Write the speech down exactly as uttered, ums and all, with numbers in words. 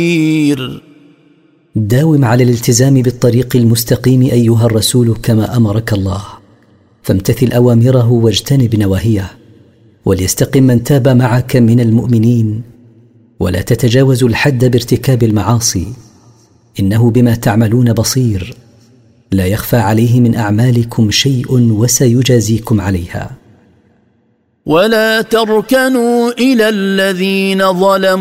داوم على الالتزام بالطريق المستقيم أيها الرسول كما أمرك الله، فامتثل أوامره واجتنب نواهيه، وليستقم من تاب معك من المؤمنين، ولا تتجاوزوا الحد بارتكاب المعاصي، إنه بما تعملون بصير، لا يخفى عليه من أعمالكم شيء وسيجازيكم عليها. ولا تركنوا إلى الذين ظلموا